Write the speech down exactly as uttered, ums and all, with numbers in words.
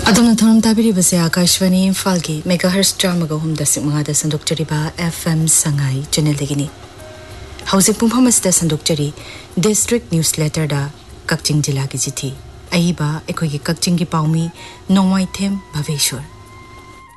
अदम थरम ताबिरी बसे आकाशवाणी इम्फाल की मेगाहर्ट्ज चामगा हुम दसिक मंगादा संदोक्चरिबा FM Sangai channel देगिनी हौजिक पुंफम असदा संदोक्चरी district news letter दा कक्चिंग जिला की चिठी अहिबा एखोगी कक्चिंग की पाउमी नोंवाइथेम भवेश्वर